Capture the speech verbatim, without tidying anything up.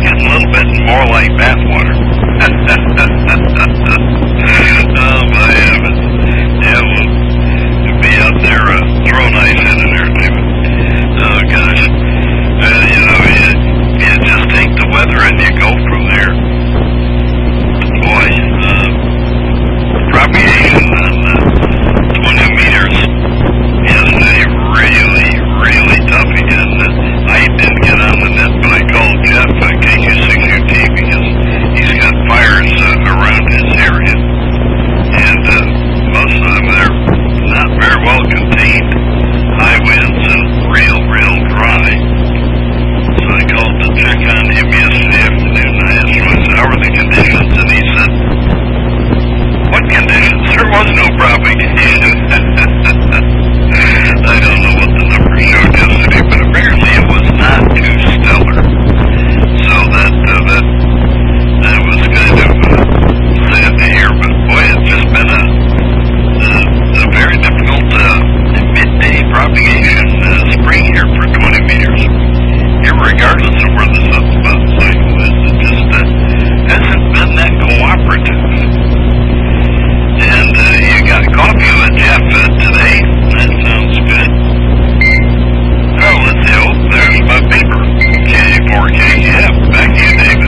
getting a little bit more like bathwater. Oh my heavens. Yeah, we'll, we'll be out there uh, throwing ice in it there, David. Oh gosh. Uh, you know, you, you just take the weather and you go from there. Boy, uh, propagation on uh, twenty meters yesterday really, really tough again. Uh, I didn't get on the net, but I called Jeff at K Q six U T because he's got fires uh, around his area. And uh, most of them, they're not very well contained. High winds and real, real dry. So I called to check on him yesterday afternoon. I asked him, I said, how are the conditions? And he said, what conditions? There was no propagation. I don't know what the numbers showed yesterday, but apparently it was not too stellar. So that uh, that that was kind of uh, sad to hear. But boy, it's just been a a, a very difficult uh, midday propagation uh, spring here for twenty meters. Irregardless of where the sunspot cycle is, it just uh, hasn't been that cooperative. And uh, you got coffee with